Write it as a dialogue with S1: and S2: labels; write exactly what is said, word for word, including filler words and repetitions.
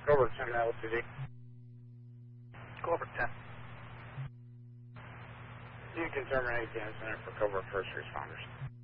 S1: Cobra ten L T D.
S2: Cobra ten.
S1: You can terminate the incident for Cobra first responders.